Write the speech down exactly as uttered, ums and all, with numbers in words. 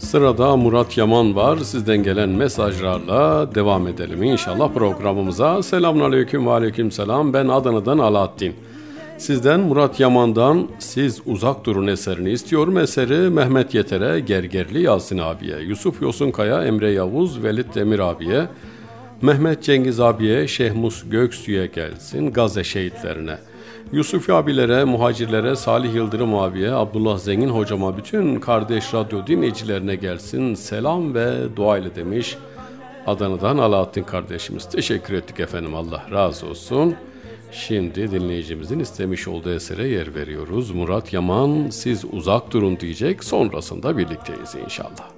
Sırada Murat Yaman var. Sizden gelen mesajlarla devam edelim inşallah programımıza. Selamünaleyküm ve aleykümselam. Ben Adana'dan Alaaddin. Sizden Murat Yaman'dan Siz Uzak Durun eserini istiyorum. Eseri Mehmet Yeter'e, Gergerli Yasin abiye, Yusuf Yosunkaya, Emre Yavuz, Velid Demir abiye, Mehmet Cengiz abiye, Şehmus Göksu'ya gelsin, Gazze şehitlerine, Yusuf abilere, muhacirlere, Salih Yıldırım abiye, Abdullah Zengin hocama, bütün kardeş radyo dinleyicilerine gelsin selam ve dua ile demiş Adana'dan Alaaddin kardeşimiz. Teşekkür ettik efendim, Allah razı olsun. Şimdi dinleyicimizin istemiş olduğu esere yer veriyoruz. Murat Yaman Siz Uzak Durun diyecek, sonrasında birlikteyiz inşallah.